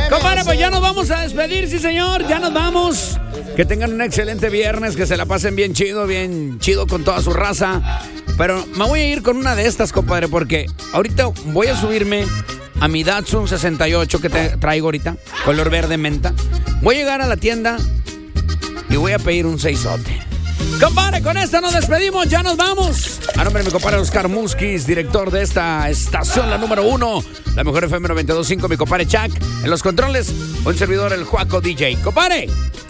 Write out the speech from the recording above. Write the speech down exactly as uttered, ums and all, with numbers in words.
Compadre, pues ya nos vamos a despedir, sí señor, ya nos vamos. Que tengan un excelente viernes, que se la pasen bien chido, bien chido con toda su raza. Pero me voy a ir con una de estas, compadre, porque ahorita voy a subirme a mi Datsun sesenta y ocho que te traigo ahorita, color verde menta. Voy a llegar a la tienda y voy a pedir un seisote. Compadre, con esta nos despedimos, ya nos vamos. A nombre de mi compadre Oscar Musquiz, director de esta estación, la número uno, la mejor F M noventa y dos punto cinco, mi compadre Chuck. En los controles, un servidor, el Juaco D J. Compadre,